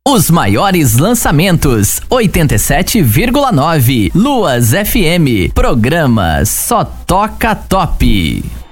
Os maiores lançamentos, 87,9. Luas FM. Programa Só Toca Top.